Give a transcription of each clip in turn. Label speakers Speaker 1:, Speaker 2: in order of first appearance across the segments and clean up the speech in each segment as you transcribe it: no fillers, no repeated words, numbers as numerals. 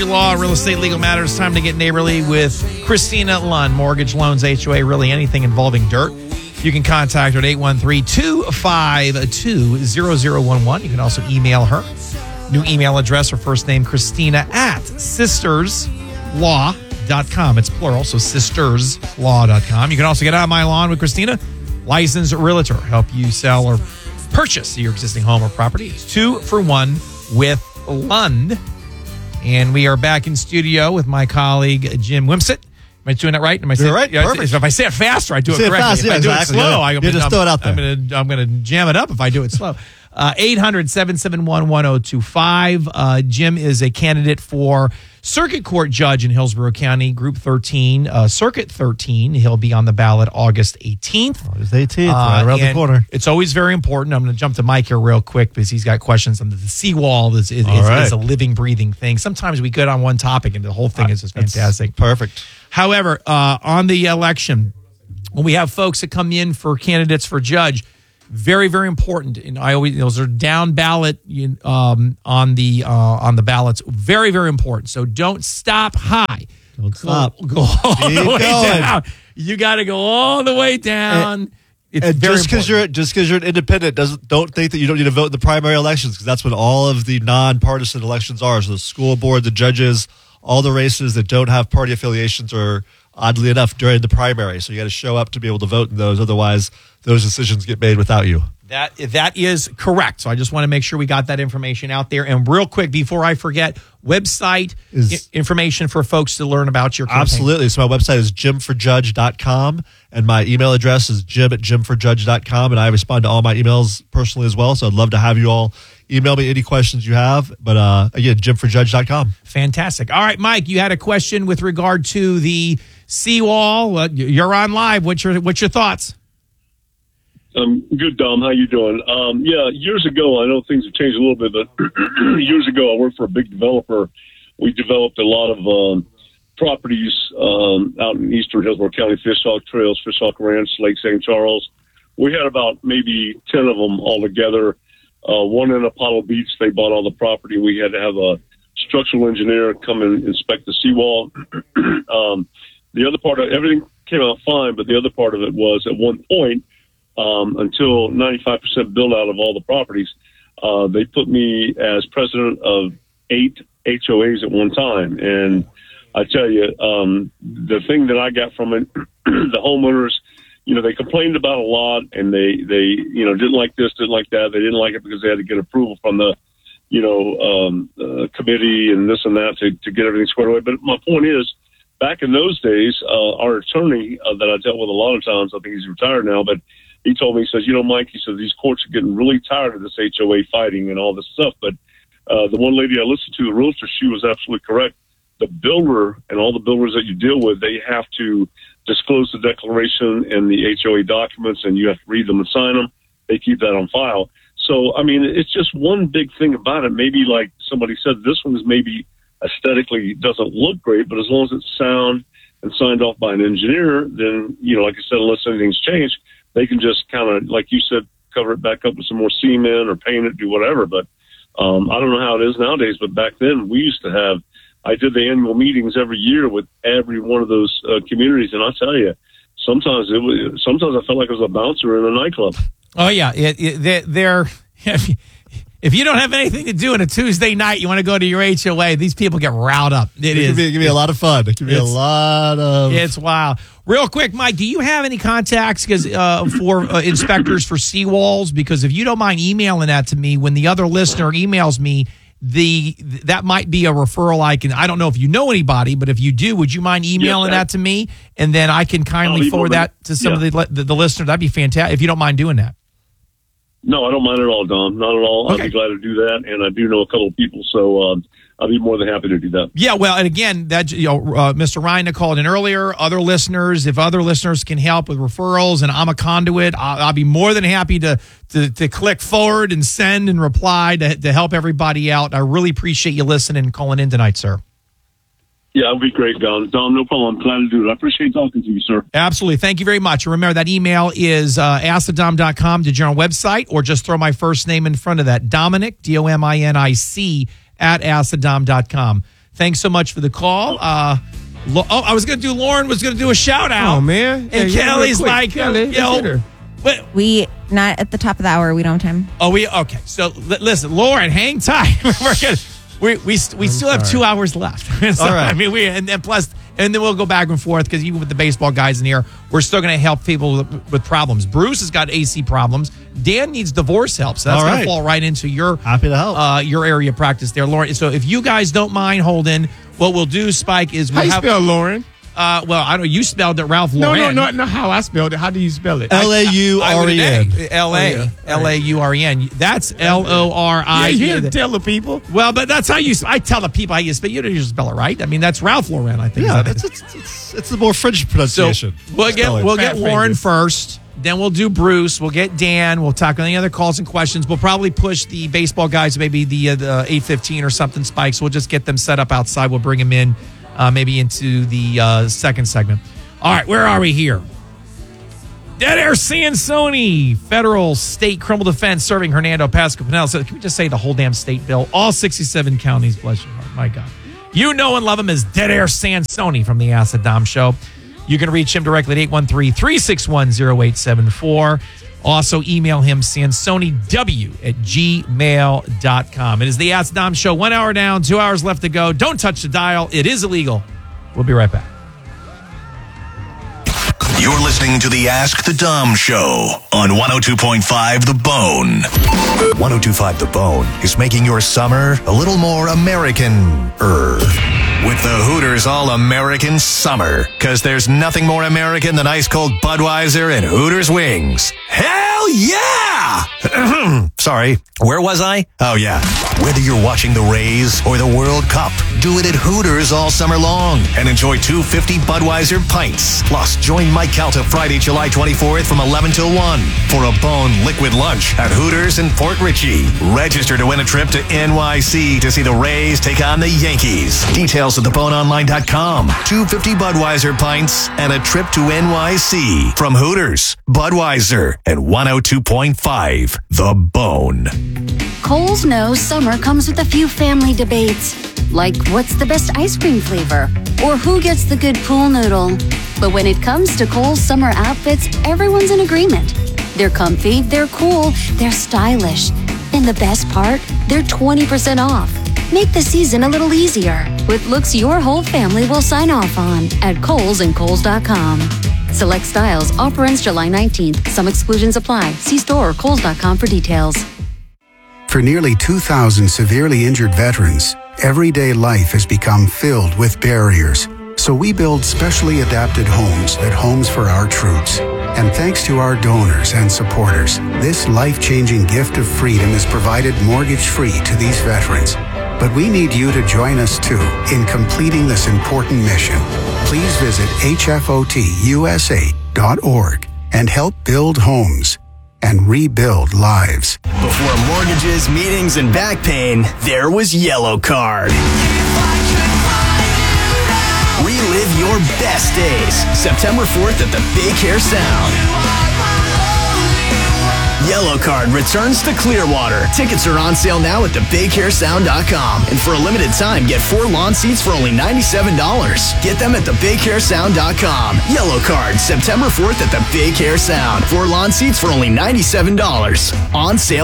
Speaker 1: Law, real estate, legal matters. Time to get neighborly with Christina Lund. Mortgage, loans, HOA, really anything involving dirt. You can contact her at 813-252-0011. You can also email her. New email address, her first name, Christina at sisterslaw.com. It's plural, so sisterslaw.com. You can also get on my lawn with Christina, licensed realtor. Help you sell or purchase your existing home or property. It's 2 for 1 with Lund. And we are back in studio with my colleague, Jim Wimsett. Am I doing that right? Am I saying
Speaker 2: right? Perfect.
Speaker 1: If I say it faster, I do it
Speaker 2: Say it
Speaker 1: correctly.
Speaker 2: fast,
Speaker 1: If I do
Speaker 2: exactly.
Speaker 1: it slow,
Speaker 2: Yeah. You just throw it out there.
Speaker 1: I'm going to jam it up if I do it slow. 800-771-1025. Jim is a candidate for Circuit Court Judge in Hillsborough County, Group 13, Circuit 13. He'll be on the ballot August 18th.
Speaker 2: August 18th, right around the corner.
Speaker 1: It's always very important. I'm going to jump to Mike here real quick because he's got questions on the seawall is a living, breathing thing. Sometimes we get on one topic and the whole thing is just fantastic.
Speaker 2: Perfect.
Speaker 1: However, on the election, when we have folks that come in for candidates for judge, very, very important. And I always those are down ballot on the ballots. Very, very important. So don't stop high.
Speaker 2: Don't stop.
Speaker 1: Go all
Speaker 2: Keep
Speaker 1: the way
Speaker 2: going.
Speaker 1: down. You got to go all the way down.
Speaker 2: And just because you're an independent don't think that you don't need to vote in the primary elections, because that's what all of the nonpartisan elections are. So the school board, the judges, all the races that don't have party affiliations are, oddly enough, during the primary. So you got to show up to be able to vote in those. Otherwise, those decisions get made without you.
Speaker 1: That is correct. So I just want to make sure we got that information out there. And real quick, before I forget, website information for folks to learn about your campaign.
Speaker 2: Absolutely. So my website is jimforjudge.com, and my email address is jim@jimforjudge.com, and I respond to all my emails personally as well. So I'd love to have you all email me any questions you have. But again, jimforjudge.com.
Speaker 1: Fantastic. All right, Mike, you had a question with regard to the seawall. You're on live. What's your thoughts?
Speaker 3: Good, Dom. How you doing? Years ago, I know things have changed a little bit, but years ago, I worked for a big developer. We developed a lot of properties out in eastern Hillsborough County, Fishhawk Trails, Fishhawk Ranch, Lake St. Charles. We had about maybe 10 of them all together. One in Apollo Beach, they bought all the property. We had to have a structural engineer come and inspect the seawall. The other part of everything came out fine, but the other part of it was at one point, until 95% build out of all the properties, they put me as president of 8 HOAs at one time. And I tell you, the thing that I got from it, the homeowners, they complained about a lot, and they didn't like this, didn't like that. They didn't like it because they had to get approval from the, committee and this and that to get everything squared away. But my point is, back in those days, our attorney that I dealt with a lot of times, I think he's retired now, but he told me, he says, Mike, he said, these courts are getting really tired of this HOA fighting and all this stuff. But the one lady I listened to, the realtor, she was absolutely correct. The builder and all the builders that you deal with, they have to disclose the declaration and the HOA documents, and you have to read them and sign them. They keep that on file. So, I mean, it's just one big thing about it. Maybe like somebody said, this one is maybe aesthetically doesn't look great, but as long as it's sound and signed off by an engineer, then, like I said, unless anything's changed, they can just kind of, like you said, cover it back up with some more cement or paint it, do whatever. But I don't know how it is nowadays, but back then we used to have, I did the annual meetings every year with every one of those communities. And I tell you, sometimes I felt like I was a bouncer in a nightclub.
Speaker 1: Oh, yeah. They're if you don't have anything to do on a Tuesday night, you want to go to your HOA, these people get riled up. It can
Speaker 2: be a lot of fun. It can be a lot of...
Speaker 1: It's wild. Real quick, Mike, do you have any contacts for inspectors for seawalls? Because if you don't mind emailing that to me, when the other listener emails me, that might be a referral I don't know if you know anybody, but if you do, would you mind emailing that to me? And then I can kindly forward that to some of the listeners. That'd be fantastic if you don't mind doing that.
Speaker 3: No, I don't mind at all, Don. Not at all.
Speaker 1: Okay.
Speaker 3: I'd be glad to do that, and I do know a couple of people, so I'll be more than happy to do that.
Speaker 1: Yeah, well, and again, that Mr. Ryan called in earlier. Other listeners, if other listeners can help with referrals, and I'm a conduit, I'll be more than happy to click forward and send and reply to help everybody out. I really appreciate you listening and calling in tonight, sir.
Speaker 3: Yeah, that would be great, Don. Don, no problem. I'm glad to do it. I appreciate talking to you, sir.
Speaker 1: Absolutely. Thank you very much. Remember, that email is askthedom.com to join our website, or just throw my first name in front of that, Dominic, Dominic, @askthedom.com. thanks so much for the call. I was going to do Lauren was going to do a shout out.
Speaker 4: Oh man!
Speaker 1: And Kelly's like,
Speaker 4: Kelly,
Speaker 5: We not at the top of the hour. We don't have time.
Speaker 1: Okay. So listen, Lauren, hang tight. we still have 2 hours left. So,
Speaker 2: all right.
Speaker 1: I mean, and then we'll go back and forth because even with the baseball guys in here, we're still going to help people with problems. Bruce has got AC problems. Dan needs divorce help, so that's going to fall right into your
Speaker 2: happy to help
Speaker 1: your area of practice there, Lauren. So if you guys don't mind holding, what we'll do, Spike, is
Speaker 4: How you spell Lauren?
Speaker 1: Well, I don't know. You spelled it Ralph Lauren.
Speaker 4: No. How I spelled it? How do you spell it?
Speaker 2: Lauren.
Speaker 1: Lauren. That's Lori.
Speaker 4: Yeah, you tell the people.
Speaker 1: Well, but that's how I tell the people how you spell. You don't just spell it right. I mean, that's Ralph Lauren. I think.
Speaker 2: Yeah, it's the more French pronunciation.
Speaker 1: So we'll get Lauren first. Then we'll do Bruce. We'll get Dan. We'll talk on any other calls and questions. We'll probably push the baseball guys, maybe the 8:15 or something. Spikes. We'll just get them set up outside. We'll bring them in. Maybe into the second segment. All right, where are we here? Dead Air Sansoni, federal state criminal defense serving Hernando Pasco Pinellas. So can we just say the whole damn state bill? All 67 counties, bless your heart. My God. You know and love him as Dead Air Sansoni from the Acid Dom Show. You can reach him directly at 813-361-0874. Also, email him sansoniw@gmail.com. It is the Ask Dom Show. 1 hour down, 2 hours left to go. Don't touch the dial. It is illegal. We'll be right back.
Speaker 6: You're listening to the Ask the Dom Show on 102.5 The Bone. 102.5 The Bone is making your summer a little more American-er. With the Hooters All-American Summer. Because there's nothing more American than ice-cold Budweiser and Hooters wings. Hell yeah! Sorry, where was I? Oh, yeah. Whether you're watching the Rays or the World Cup, do it at Hooters all summer long and enjoy 250 Budweiser pints. Plus, join Mike Calta Friday, July 24th from 11 till 1 for a Bone Liquid Lunch at Hooters in Port Richey. Register to win a trip to NYC to see the Rays take on the Yankees. Details at theboneonline.com. 250 Budweiser pints and a trip to NYC from Hooters, Budweiser, and 102.5 The Bone.
Speaker 7: Kohl's knows summer comes with a few family debates, like what's the best ice cream flavor or who gets the good pool noodle. But when it comes to Kohl's summer outfits, everyone's in agreement. They're comfy, they're cool, they're stylish. And the best part, they're 20% off. Make the season a little easier with looks your whole family will sign off on at Kohl's and Kohl's.com. Select styles. Offer ends July 19th. Some exclusions apply. See store or Kohl's.com for details.
Speaker 8: For nearly 2,000 severely injured veterans, everyday life has become filled with barriers. So we build specially adapted homes at Homes for Our Troops. And thanks to our donors and supporters, this life-changing gift of freedom is provided mortgage-free to these veterans. But we need you to join us, too, in completing this important mission. Please visit hfotusa.org and help build homes and rebuild lives.
Speaker 9: Before mortgages, meetings, and back pain, there was Yellow Card. Relive your best days. September 4th at the Big Hair Sound. Yellow Card returns to Clearwater. Tickets are on sale now at thebighairsound.com. And for a limited time, get 4 lawn seats for only $97. Get them at thebighairsound.com. Yellow Card, September 4th at the Big Hair Sound. 4 lawn seats for only $97. On sale.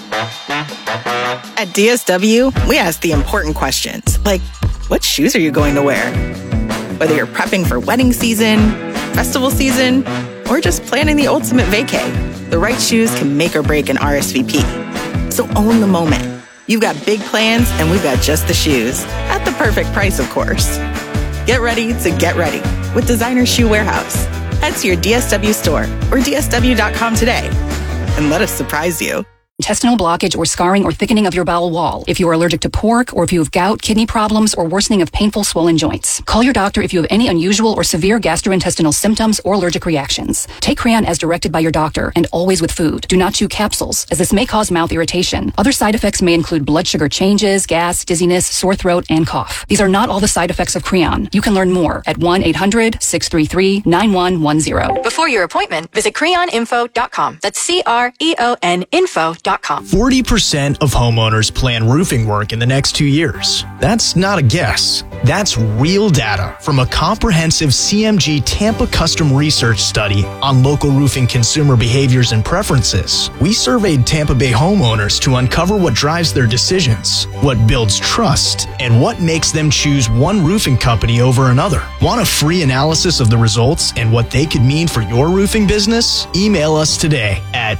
Speaker 10: At DSW, we ask the important questions, like, what shoes are you going to wear? Whether you're prepping for wedding season, festival season, or just planning the ultimate vacay, the right shoes can make or break an RSVP. So own the moment. You've got big plans, and we've got just the shoes. At the perfect price, of course. Get ready to get ready with Designer Shoe Warehouse. Head to your DSW store or DSW.com today and let us surprise you.
Speaker 11: Intestinal blockage or scarring or thickening of your bowel wall. If you are allergic to pork or if you have gout, kidney problems, or worsening of painful swollen joints. Call your doctor if you have any unusual or severe gastrointestinal symptoms or allergic reactions. Take Creon as directed by your doctor and always with food. Do not chew capsules, as this may cause mouth irritation. Other side effects may include blood sugar changes, gas, dizziness, sore throat, and cough. These are not all the side effects of Creon. You can learn more at 1-800-633-9110.
Speaker 12: Before your appointment, visit creoninfo.com. That's CREON info.com.
Speaker 11: roofing.com.
Speaker 9: 40% of homeowners plan roofing work in the next 2 years. That's not a guess. That's real data from a comprehensive CMG Tampa custom research study on local roofing consumer behaviors and preferences. We surveyed Tampa Bay homeowners to uncover what drives their decisions, what builds trust, and what makes them choose one roofing company over another. Want a free analysis of the results and what they could mean for your roofing business? Email us today at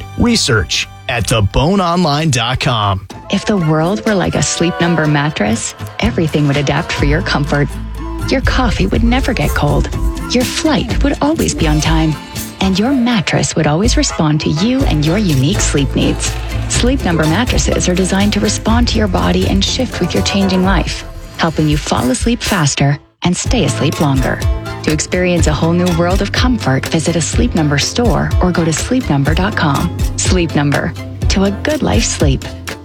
Speaker 9: research@theboneonline.com.
Speaker 12: If the world were like a Sleep Number mattress, everything would adapt for your comfort. Your coffee would never get cold. Your flight would always be on time. And your mattress would always respond to you and your unique sleep needs. Sleep Number mattresses are designed to respond to your body and shift with your changing life, helping you fall asleep faster and stay asleep longer. To experience a whole new world of comfort, visit a Sleep Number store or go to sleepnumber.com. Sleep Number. To a good life sleep.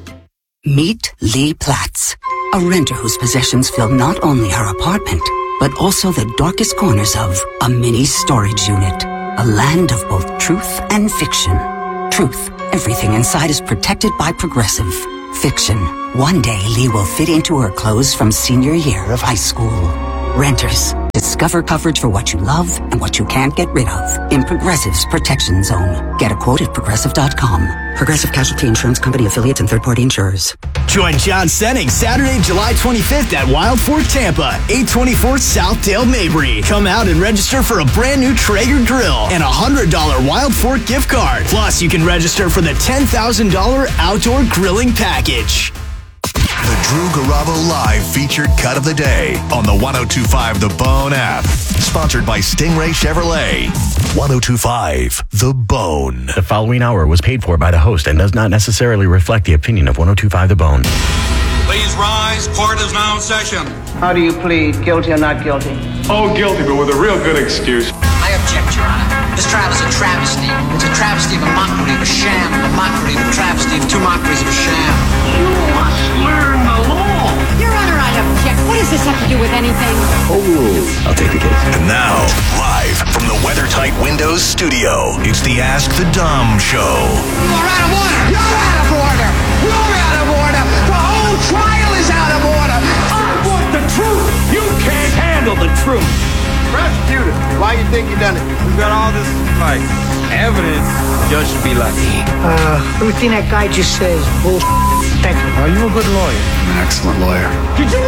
Speaker 13: Meet Lee Platts, a renter whose possessions fill not only her apartment, but also the darkest corners of a mini storage unit. A land of both truth and fiction. Truth, everything inside is protected by Progressive. Fiction, one day Lee will fit into her clothes from senior year of high school. Renters, discover coverage for what you love and what you can't get rid of in Progressive's Protection Zone. Get a quote at Progressive.com. Progressive Casualty Insurance Company affiliates and third-party insurers.
Speaker 9: Join John Senning Saturday, July 25th at Wild Fork, Tampa, 824 South Dale Mabry. Come out and register for a brand new Traeger grill and a $100 Wild Fork gift card. Plus, you can register for the $10,000 outdoor grilling package.
Speaker 6: The Drew Garabo Live featured cut of the day on the 1025 The Bone app. Sponsored by Stingray Chevrolet. 1025 The Bone.
Speaker 14: The following hour was paid for by the host and does not necessarily reflect the opinion of 1025 The Bone.
Speaker 15: Please rise. Court is now in session.
Speaker 16: How do you plead, guilty or not guilty?
Speaker 17: Oh, guilty, but with a real good excuse.
Speaker 18: I object, Your Honor. This trial is a travesty. It's a travesty of a mockery, of a sham, of a mockery, of a travesty, of two mockeries of a sham.
Speaker 19: You must learn the law.
Speaker 20: Your Honor, I object. What does this have to do with anything?
Speaker 14: Oh, I'll take the case.
Speaker 6: And now, live from the WeatherTight Windows studio, it's the Ask the Dom Show.
Speaker 19: You're out of order. You're out of order. You're out of order. The whole trial is out of order. I want the truth. You can't handle the truth.
Speaker 16: Prosecutor, why you think you done it?
Speaker 21: We got all this, evidence. Judge should be like,
Speaker 16: Everything that guy just says, bullshit. Thank you.
Speaker 21: Are you a good lawyer?
Speaker 22: I'm an excellent lawyer.
Speaker 16: Did you